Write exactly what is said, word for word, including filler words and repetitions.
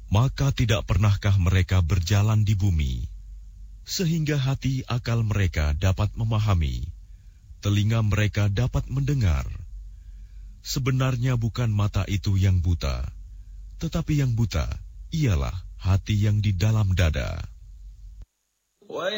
Maka tidak pernahkah mereka berjalan di bumi, sehingga hati akal mereka dapat memahami, telinga mereka dapat mendengar. Sebenarnya bukan mata itu yang buta, tetapi yang buta ialah hati yang di dalam dada.